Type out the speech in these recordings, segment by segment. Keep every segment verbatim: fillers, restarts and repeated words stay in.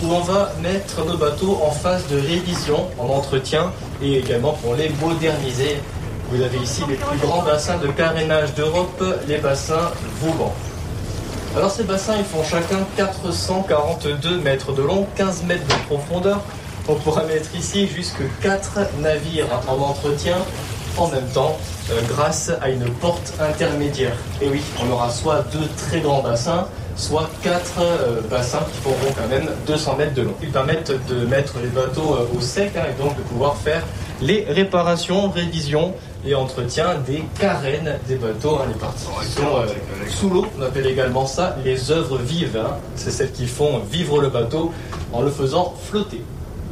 où on va mettre nos bateaux en phase de révision, en entretien et également pour les moderniser. Vous avez ici les plus grands bassins de carénage d'Europe, les bassins Vauban. Alors ces bassins, ils font chacun quatre cent quarante-deux mètres de long, quinze mètres de profondeur. On pourra mettre ici jusque quatre navires en entretien en même temps euh, grâce à une porte intermédiaire. Et oui, on aura soit deux très grands bassins, soit quatre euh, bassins qui feront quand même deux cents mètres de long. Ils permettent de mettre les bateaux euh, au sec hein, et donc de pouvoir faire les réparations, révisions et entretien des carènes des bateaux, hein, les parties qui sont euh, sous l'eau. On appelle également ça les œuvres vives. Hein. C'est celles qui font vivre le bateau en le faisant flotter.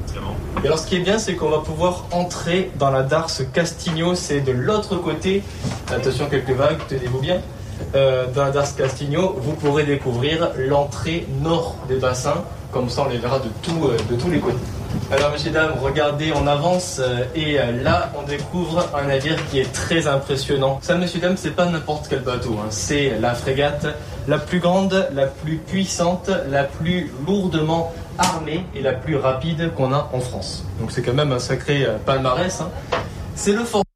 Et alors ce qui est bien, c'est qu'on va pouvoir entrer dans la darse Castigno, c'est de l'autre côté. Attention, quelques vagues, tenez-vous bien. Euh, dans la darse Castigno, vous pourrez découvrir l'entrée nord des bassins. Comme ça, on les verra de, tout, euh, de tous les côtés. Alors, messieurs, dames, regardez, on avance euh, et euh, là, on découvre un navire qui est très impressionnant. Ça, messieurs, dames, c'est pas n'importe quel bateau. Hein. C'est la frégate la plus grande, la plus puissante, la plus lourdement armée et la plus rapide qu'on a en France. Donc, c'est quand même un sacré euh, palmarès. Hein. C'est le Fort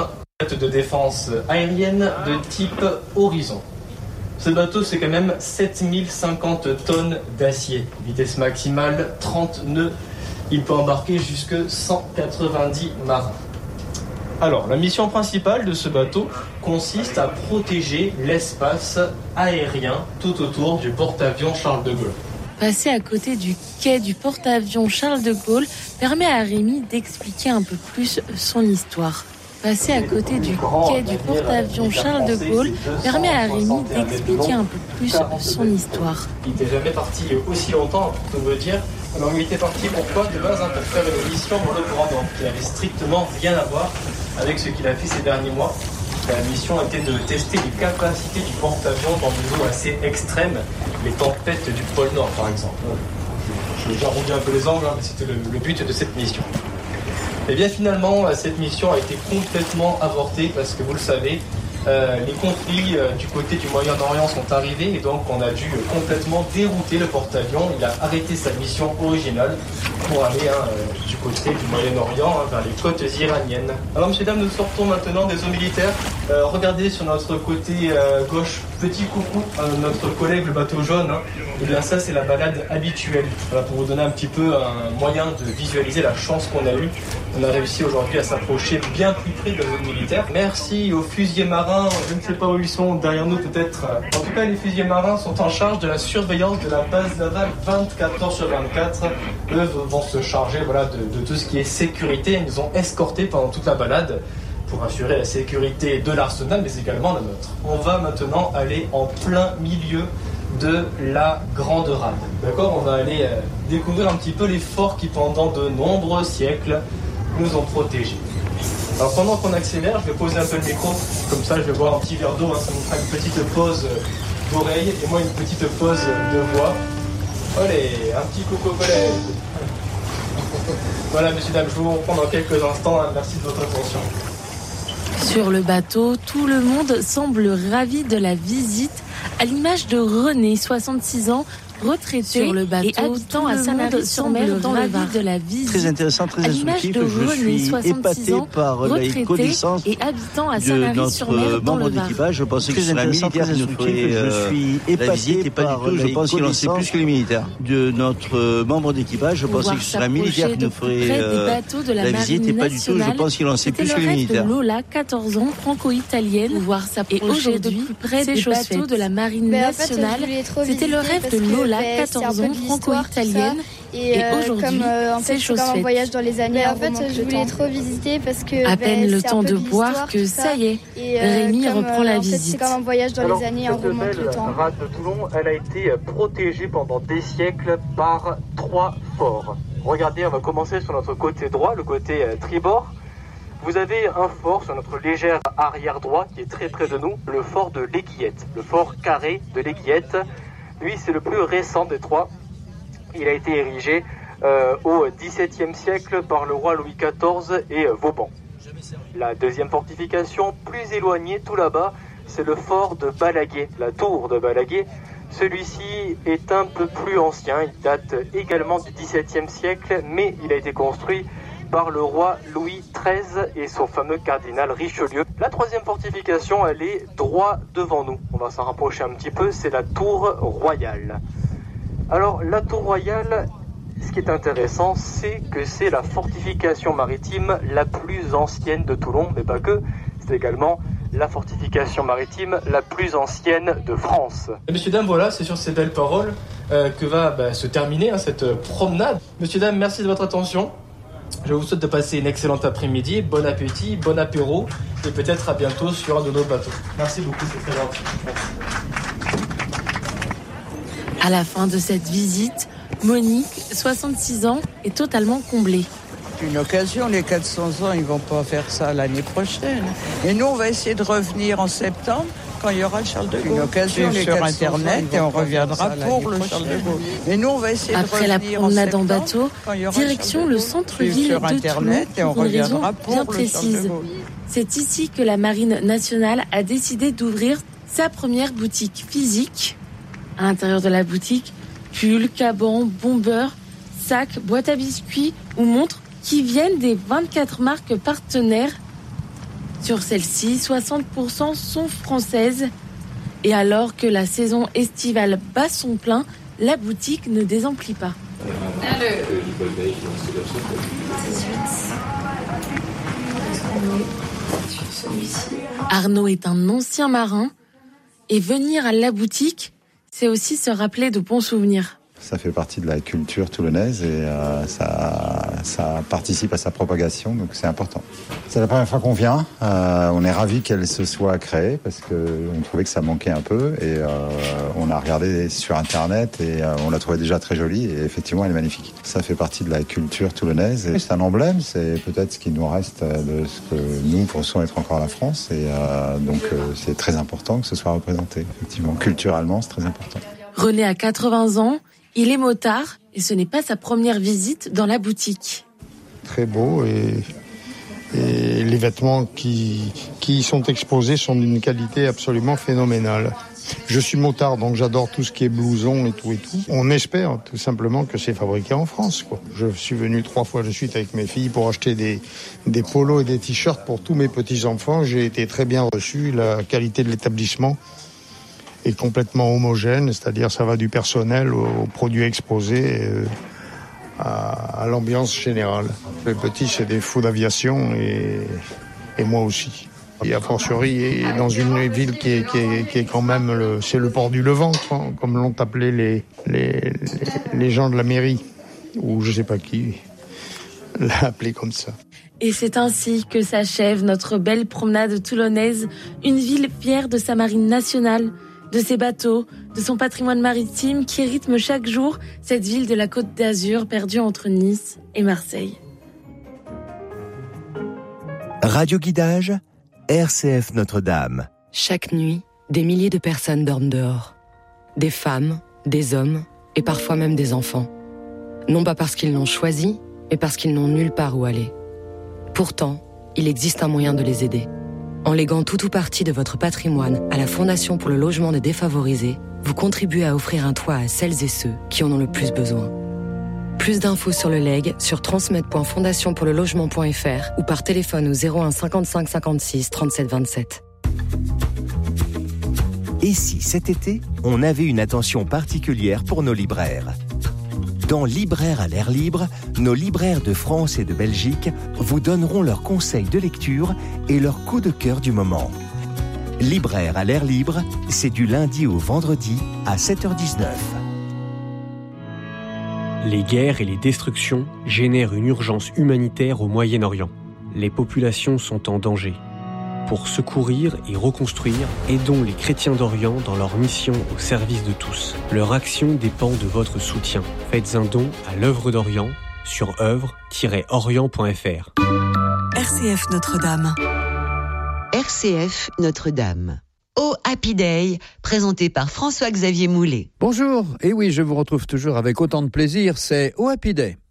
de défense aérienne de type Horizon. Ce bateau, c'est quand même sept mille cinquante tonnes d'acier. Vitesse maximale, trente nœuds. Il peut embarquer jusque cent quatre-vingt-dix marins. Alors, la mission principale de ce bateau consiste à protéger l'espace aérien tout autour du porte-avions Charles de Gaulle. Passer à côté du quai du porte-avions Charles de Gaulle permet à Rémi d'expliquer un peu plus son histoire. Passer à côté du quai du porte-avions Charles de Gaulle permet à Rémi d'expliquer un peu plus son histoire. Il n'était jamais parti aussi longtemps, pour tout vous dire. Alors il était parti pourquoi de base hein, pour faire une mission monoprenante qui n'avait strictement rien à voir avec ce qu'il a fait ces derniers mois. La mission était de tester les capacités du porte-avions dans des eaux assez extrêmes, les tempêtes du pôle Nord par exemple. J'ai arrondi un peu les angles, hein, mais c'était le, le but de cette mission. Et bien finalement, cette mission a été complètement avortée parce que vous le savez, euh, les conflits euh, du côté du Moyen-Orient sont arrivés et donc on a dû euh, complètement dérouter le porte-avions. Il a arrêté sa mission originale pour aller hein, euh, du côté du Moyen-Orient, hein, vers les côtes iraniennes. Alors messieurs, dames, nous sortons maintenant des eaux militaires. Euh, regardez sur notre côté euh, gauche, petit coucou à notre collègue le bateau jaune. Hein. Et bien ça c'est la balade habituelle. Voilà, pour vous donner un petit peu un moyen de visualiser la chance qu'on a eue. On a réussi aujourd'hui à s'approcher bien plus près de la zone militaire. Merci aux fusiliers marins, je ne sais pas où ils sont, derrière nous peut-être. En tout cas, les fusiliers marins sont en charge de la surveillance de la base navale vingt-quatre heures sur vingt-quatre. Eux vont se charger voilà, de, de tout ce qui est sécurité. Ils nous ont escortés pendant toute la balade pour assurer la sécurité de l'arsenal, mais également la nôtre. On va maintenant aller en plein milieu de la Grande Rade. D'accord, on va aller euh, découvrir un petit peu les forts qui pendant de nombreux siècles nous ont protégés. Alors pendant qu'on accélère, je vais poser un peu le micro, comme ça je vais boire un petit verre d'eau, hein, ça me fera une petite pause d'oreille et moi une petite pause de voix. Allez, un petit coucou au collège. Voilà messieurs, dames, je vous reprends dans quelques instants, hein, merci de votre attention. Sur le bateau, tout le monde semble ravi de la visite, à l'image de René, soixante-six ans, retraité sur le bateau et habitant à Sanary-sur-Mer dans le Var de la visite. Très intéressant, très instructif. Je suis épaté par les connaissances et habitant à Sanary-sur-Mer dans le Var. D'équipage. Je pensais que c'était un militaire qui nous ferait euh, je suis la visite et pas du tout. Je pense qu'il en sait plus que les militaires. De notre membre d'équipage, je pensais que c'était un militaire qui nous ferait euh, la visite et pas du tout. Je pense qu'il en sait plus que les militaires. C'était le rêve de Lola, quatorze ans, franco-italienne, voir s'approcher et aujourd'hui plus près des bateaux de la marine nationale. C'était le rêve de Lola, quatorze ans, franco-italienne, et, et aujourd'hui, comme, euh, en fait, c'est chose faite. Un voyage dans les années. En fait, je voulais trop visiter parce que à peine ben, le temps de boire que ça y est, et, euh, Rémi comme, reprend la en visite. Fait, c'est comme un voyage dans Alors, les années, on remonte le temps. Cette rade de Toulon, elle a été protégée pendant des siècles par trois forts. Regardez, on va commencer sur notre côté droit, le côté euh, tribord. Vous avez un fort sur notre légère arrière droit qui est très près de nous, le fort de l'Aiguillette, le fort carré de l'Aiguillette. Lui, c'est le plus récent des trois. Il a été érigé euh, au dix-septième siècle par le roi Louis quatorze et euh, Vauban. La deuxième fortification, plus éloignée, tout là-bas, c'est le fort de Balaguer, la tour de Balaguer. Celui-ci est un peu plus ancien, il date également du dix-septième siècle, mais il a été construit par le roi Louis treize et son fameux cardinal Richelieu. La troisième fortification, elle est droit devant nous. On va s'en rapprocher un petit peu, c'est la tour royale. Alors, la tour royale, ce qui est intéressant, c'est que c'est la fortification maritime la plus ancienne de Toulon, mais pas que, c'est également la fortification maritime la plus ancienne de France. Et messieurs, dames, voilà, c'est sur ces belles paroles euh, que va bah, se terminer hein, cette promenade. Messieurs, dames, merci de votre attention. Je vous souhaite de passer une excellente après-midi, bon appétit, bon apéro, et peut-être à bientôt sur un de nos bateaux. Merci beaucoup, c'est très gentil. Merci. À la fin de cette visite, Monique, soixante-six ans, est totalement comblée. Une occasion, les quatre cents ans, ils vont pas faire ça l'année prochaine. Et nous, on va essayer de revenir en septembre quand il y aura le Charles de Gaulle. Une occasion les sur Internet et on reviendra pour le Charles de Gaulle. Et nous, on va essayer Après de la revenir promenade en, en bateau, direction le, le centre-ville de Internet Toulon et pour on une raison reviendra pour bien le précise. C'est ici que la Marine nationale a décidé d'ouvrir sa première boutique physique. À l'intérieur de la boutique, pulls, cabans, bombeurs, sacs, boîtes à biscuits ou montres qui viennent des vingt-quatre marques partenaires. Sur celles-ci, soixante pour cent sont françaises. Et alors que la saison estivale bat son plein, la boutique ne désemplit pas. Arnaud est un ancien marin et venir à la boutique, c'est aussi se rappeler de bons souvenirs. Ça fait partie de la culture toulonnaise et euh, ça, ça participe à sa propagation, donc c'est important. C'est la première fois qu'on vient. Euh, on est ravis qu'elle se soit créée parce qu'on trouvait que ça manquait un peu et euh, on a regardé sur Internet et euh, on l'a trouvée déjà très jolie et effectivement elle est magnifique. Ça fait partie de la culture toulonnaise et c'est un emblème, c'est peut-être ce qui nous reste de ce que nous pensons être encore la France et euh, donc euh, c'est très important que ce soit représenté. Effectivement, culturellement, c'est très important. René a quatre-vingts ans. Il est motard et ce n'est pas sa première visite dans la boutique. Très beau et, et les vêtements qui, qui y sont exposés sont d'une qualité absolument phénoménale. Je suis motard donc j'adore tout ce qui est blouson et tout et tout. On espère tout simplement que c'est fabriqué en France, quoi. Je suis venu trois fois de suite avec mes filles pour acheter des, des polos et des t-shirts pour tous mes petits-enfants. J'ai été très bien reçu, la qualité de l'établissement est complètement homogène, c'est-à-dire ça va du personnel aux produits exposés euh, à, à l'ambiance générale. Les petits, c'est des fous d'aviation et, et moi aussi. Et a fortiori, dans une ville qui est, qui est, qui est quand même, le, c'est le port du Levant, quoi, comme l'ont appelé les, les, les, les gens de la mairie, ou je sais pas qui l'a appelé comme ça. Et c'est ainsi que s'achève notre belle promenade toulonnaise, une ville fière de sa marine nationale, de ses bateaux, de son patrimoine maritime qui rythme chaque jour cette ville de la Côte d'Azur perdue entre Nice et Marseille. Radio Guidage, R C F Notre-Dame. Chaque nuit, des milliers de personnes dorment dehors. Des femmes, des hommes et parfois même des enfants. Non pas parce qu'ils l'ont choisi, mais parce qu'ils n'ont nulle part où aller. Pourtant, il existe un moyen de les aider. En léguant tout ou partie de votre patrimoine à la Fondation pour le logement des défavorisés, vous contribuez à offrir un toit à celles et ceux qui en ont le plus besoin. Plus d'infos sur le legs sur transmettre point fondation pour le logement point f r ou par téléphone au zéro un cinquante-cinq cinquante-six trente-sept vingt-sept. Et si cet été, on avait une attention particulière pour nos libraires ? Dans Libraires à l'air libre, nos libraires de France et de Belgique vous donneront leurs conseils de lecture et leurs coups de cœur du moment. Libraires à l'air libre, c'est du lundi au vendredi à sept heures dix-neuf. Les guerres et les destructions génèrent une urgence humanitaire au Moyen-Orient. Les populations sont en danger. Pour secourir et reconstruire, aidons les chrétiens d'Orient dans leur mission au service de tous. Leur action dépend de votre soutien. Faites un don à l'œuvre d'Orient sur œuvre tiret orient point f r. R C F Notre-Dame. R C F Notre-Dame. Oh Happy Day, présenté par François-Xavier Moulet. Bonjour, et oui, je vous retrouve toujours avec autant de plaisir, c'est Oh Happy Day.